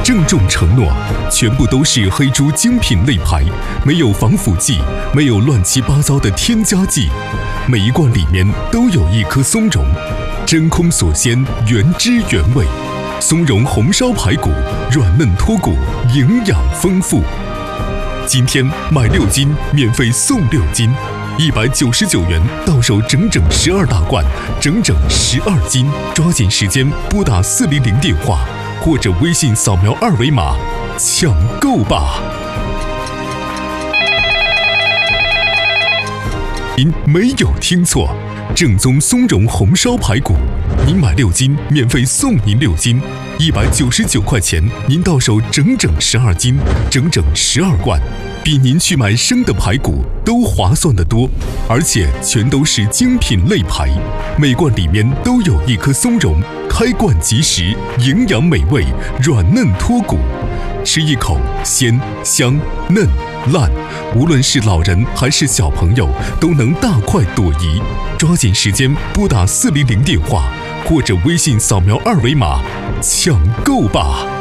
郑重承诺，全部都是黑猪精品肋排，没有防腐剂，没有乱七八糟的添加剂，每一罐里面都有一颗松茸，真空锁鲜，原汁原味。松茸红烧排骨，软嫩脱骨，营养丰富。今天买6斤免费送6斤，199元到手整整12大罐，整整12斤。抓紧时间拨打400电话或者微信扫描2维码抢购吧！您没有听错，正宗松茸红烧排骨，您买6斤免费送您6斤，199块钱，您到手整整12斤，整整12罐，比您去买生的排骨都划算得多，而且全都是精品肋排，每罐里面都有一颗松茸，开罐即食，营养美味，软嫩脱骨，吃一口鲜香嫩烂，无论是老人还是小朋友都能大快朵颐。抓紧时间拨打400电话或者微信扫描2维码抢购吧！